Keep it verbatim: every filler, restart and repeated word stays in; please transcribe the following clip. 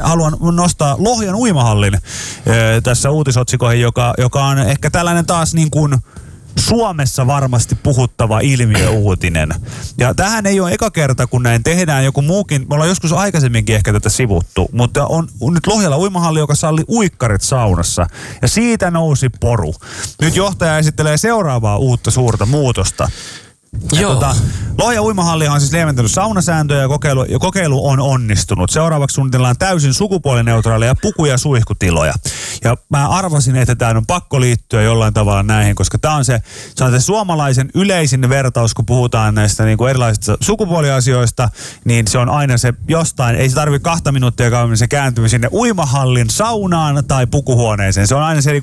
haluan nostaa Lohjan uimahallin tässä uutisotsikoihin, joka, joka on ehkä tällainen taas niin kuin Suomessa varmasti puhuttava ilmiöuutinen. Ja tähän ei ole eka kerta, kun näin tehdään. Joku muukin, me ollaan joskus aikaisemminkin ehkä tätä sivuttu, mutta on, on nyt Lohjalla uimahalli, joka salli uikkarit saunassa. Ja siitä nousi poru. Nyt johtaja esittelee seuraavaa uutta suurta muutosta. Ja tota, Lohjan uimahalli on siis lieventänyt saunasääntöjä ja kokeilu, ja kokeilu on onnistunut. Seuraavaksi suunnitellaan täysin sukupuolineutraaleja puku- ja suihkutiloja. Ja mä arvasin, että tämä on pakko liittyä jollain tavalla näihin, koska tämä on se, se on se suomalaisen yleisin vertaus, kun puhutaan näistä niin kuin erilaisista sukupuoliasioista, niin se on aina se jostain, ei se tarvitse kahta minuuttia kauemmin se kääntyy sinne uimahallin saunaan tai pukuhuoneeseen. Se on aina se niin